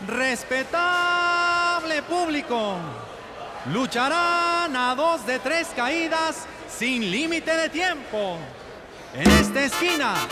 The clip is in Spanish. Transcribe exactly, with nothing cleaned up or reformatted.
Respetable público, lucharán a dos de tres caídas sin límite de tiempo. En esta esquina